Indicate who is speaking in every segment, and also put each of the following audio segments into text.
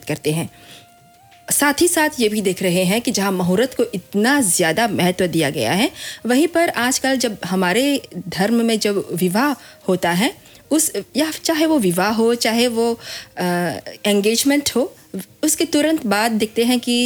Speaker 1: करते हैं। साथ ही साथ ये भी देख रहे हैं कि जहाँ मुहूर्त को इतना ज़्यादा महत्व दिया गया है, वहीं पर आजकल जब हमारे धर्म में जब विवाह होता है, उस या चाहे वो विवाह हो, चाहे वो एंगेजमेंट हो, उसके तुरंत बाद देखते हैं कि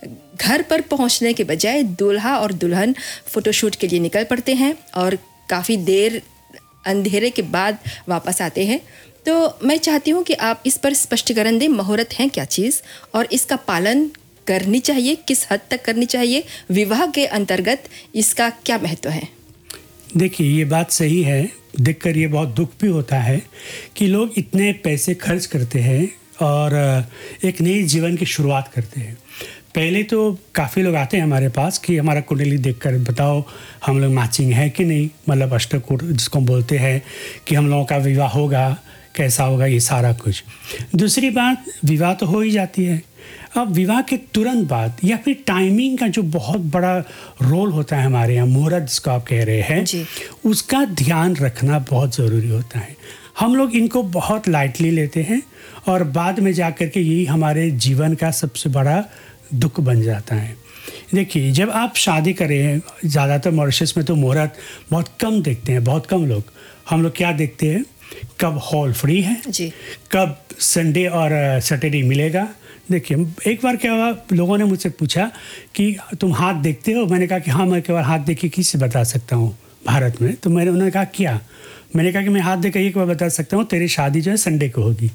Speaker 1: घर पर पहुंचने के बजाय दूल्हा और दुल्हन फ़ोटोशूट के लिए निकल पड़ते हैं और काफ़ी देर अंधेरे के बाद वापस आते हैं। तो मैं चाहती हूँ कि आप इस पर स्पष्टीकरण दें, मुहूर्त है क्या चीज़ और इसका पालन करनी चाहिए, किस हद तक करनी चाहिए, विवाह के अंतर्गत इसका क्या महत्व है?
Speaker 2: देखिए, ये बात सही है। देखकर ये बहुत दुख भी होता है कि लोग इतने पैसे खर्च करते हैं और एक नई जीवन की शुरुआत करते हैं। पहले तो काफ़ी लोग आते हैं हमारे पास कि हमारा कुंडली देखकर बताओ हम लोग मैचिंग है कि नहीं, मतलब अष्टकूट जिसको हम बोलते हैं कि हम लोगों का विवाह होगा, कैसा होगा, ये सारा कुछ। दूसरी बात, विवाह तो हो ही जाती है। अब विवाह के तुरंत बाद या फिर टाइमिंग का जो बहुत बड़ा रोल होता है हमारे यहाँ, मुहूर्त जिसको आप कह रहे हैं, उसका ध्यान रखना बहुत ज़रूरी होता है। हम लोग इनको बहुत लाइटली लेते हैं और बाद में जा कर के यही हमारे जीवन का सबसे बड़ा दुख बन जाता है। देखिए, जब आप शादी कर रहे हैं, ज़्यादातर मॉरिशस में तो मुहूर्त बहुत कम देखते हैं, बहुत कम लोग। हम लोग क्या देखते हैं, कब हॉल फ्री है जी, कब संडे और सैटरडे मिलेगा। देखिए, एक बार क्या हुआ, लोगों ने मुझसे पूछा कि तुम हाथ देखते हो? मैंने कहा कि हाँ, मैं एक बार हाथ देख के किससे बता सकता हूँ भारत में। तो उन्होंने कहा क्या? मैंने कहा कि मैं हाथ देख के एक बार बता सकता हूँ, तेरी शादी जो है संडे को होगी।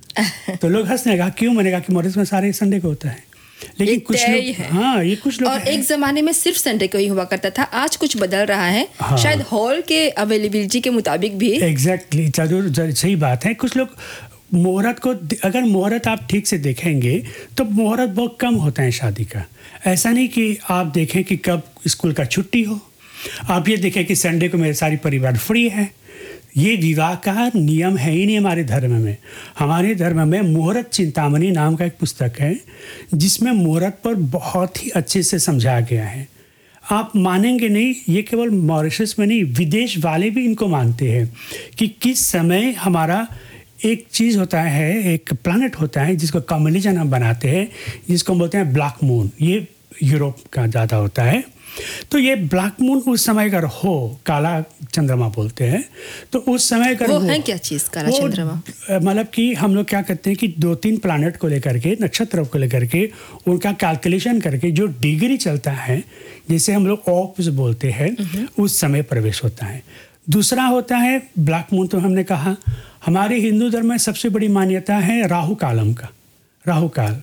Speaker 2: तो लोग हंसने कहा क्यों? मैंने कहा कि मॉरिशस में सारे संडे को होता है, लेकिन कुछ लोग, हाँ, ये कुछ लोग, और
Speaker 1: एक ज़माने में सिर्फ संडे को ही हुआ करता था। आज कुछ बदल रहा है, हाँ। शायद हॉल के अवेलेबिलिटी के मुताबिक भी।
Speaker 2: एग्जैक्टली, सही बात है। कुछ लोग मुहूर्त को, अगर मुहूर्त आप ठीक से देखेंगे तो मुहूर्त बहुत कम होता है शादी का। ऐसा नहीं कि आप देखें कि कब स्कूल का छुट्टी हो, आप ये देखें कि संडे को मेरे सारी परिवार फ्री है। ये विवाह का नियम है ही नहीं हमारे धर्म में। हमारे धर्म में मुहूर्त चिंतामणि नाम का एक पुस्तक है जिसमें मुहूर्त पर बहुत ही अच्छे से समझाया गया है। आप मानेंगे नहीं, ये केवल मॉरिशस में नहीं, विदेश वाले भी इनको मानते हैं कि किस समय हमारा एक चीज़ होता है, एक प्लैनेट होता है जिसको कम्युनिजन हम बनाते हैं, जिसको हम बोलते हैं ब्लैक मून। ये यूरोप का ज़्यादा होता है। तो ये ब्लैक मून उस समय अगर हो, काला चंद्रमा बोलते हैं, तो उस समय अगर
Speaker 1: वो है क्या चीज़ काला चंद्रमा?
Speaker 2: मतलब कि हम लोग क्या करते हैं कि 2-3 प्लैनेट को लेकर के, नक्षत्र को लेकर के, उनका कैलकुलेशन करके जो डिग्री चलता है, जिसे हम लोग ऑप्स बोलते हैं, उस समय प्रवेश होता है। दूसरा होता है ब्लैक मून। तो हमने कहा हमारे हिंदू धर्म में सबसे बड़ी मान्यता है राहु कालम का। राहु काल,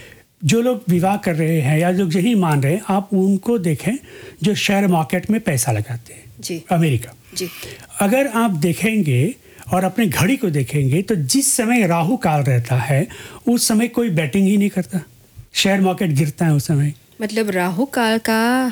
Speaker 2: जो लोग विवाह कर रहे हैं या लोग यही मान रहे हैं, आप उनको देखें जो शेयर मार्केट में पैसा लगाते हैं जी, अमेरिका जी। अगर आप देखेंगे और अपने घड़ी को देखेंगे तो जिस समय राहु काल रहता है उस समय कोई बैटिंग ही नहीं करता, शेयर मार्केट गिरता है उस समय।
Speaker 1: मतलब राहु काल का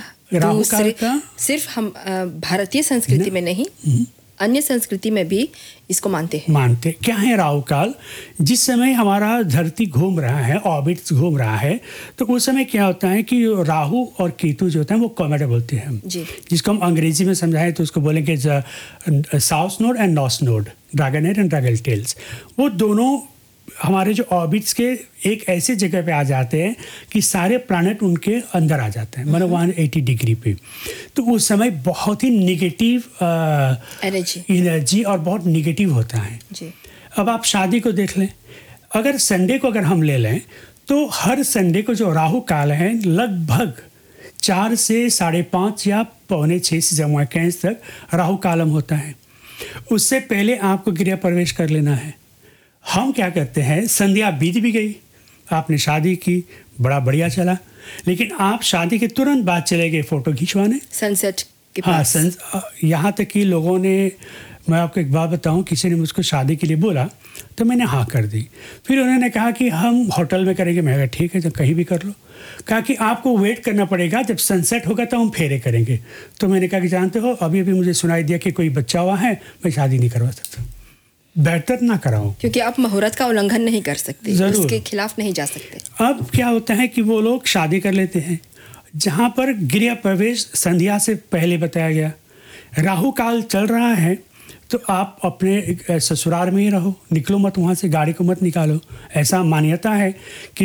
Speaker 1: सिर्फ हम भारतीय संस्कृति में नहीं, अन्य संस्कृति में भी इसको मानते क्या है राहु काल? जिस समय हमारा धरती घूम रहा है, ऑर्बिट घूम रहा है, तो उस समय क्या होता है कि राहु और केतु जो होते हैं वो कॉमेट बोलते हैं जी। जिसको हम अंग्रेजी में समझाएं तो उसको बोलेंगे south node and north node, dragon head and dragon tales. वो दोनों हमारे जो ऑर्बिट्स के एक ऐसे जगह पे आ जाते हैं कि सारे प्लैनेट उनके अंदर आ जाते हैं, मतलब 180 डिग्री पे। तो उस समय बहुत ही निगेटिव एनर्जी और बहुत निगेटिव होता है जी। अब आप शादी को देख लें, अगर संडे को अगर हम ले लें तो हर संडे को जो राहु काल है लगभग 4 से 5:30 या 5:45 से जब 15 तक राहु कालम होता है। उससे पहले आपको गृह प्रवेश कर लेना है। हम क्या करते हैं, संध्या बीत भी गई, आपने शादी की, बड़ा बढ़िया चला, लेकिन आप शादी के तुरंत बाद चले गए फ़ोटो खिंचवाने सनसेट के पास। हाँ, यहाँ तक कि लोगों ने, मैं आपको एक बात बताऊँ, किसी ने मुझको शादी के लिए बोला तो मैंने हाँ कर दी। फिर उन्होंने कहा कि हम होटल में करेंगे। मैं कहा ठीक है, जब कहीं भी कर लो। कहा कि आपको वेट करना पड़ेगा, जब सनसेट होगा तो हम फेरे करेंगे। तो मैंने कहा कि जानते हो, अभी अभी मुझे सुनाई दिया कि कोई बच्चा हुआ है, मैं शादी नहीं करवा सकता, बेहतर ना कराओ, क्योंकि आप मुहूर्त का उल्लंघन नहीं कर सकते, उसके खिलाफ नहीं जा सकते।
Speaker 2: अब क्या होता है कि वो लोग शादी कर लेते हैं जहाँ पर गृह प्रवेश संध्या से पहले बताया गया। राहु काल चल रहा है तो आप अपने ससुराल में ही रहो, निकलो मत वहाँ से, गाड़ी को मत निकालो। ऐसा मान्यता है कि